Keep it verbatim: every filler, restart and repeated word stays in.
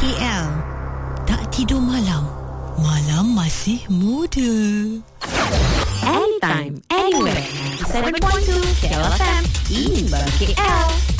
K L. Tak tidur malam, malam masih muda. Anytime, anywhere. ninety-seven point two K L F M in K L.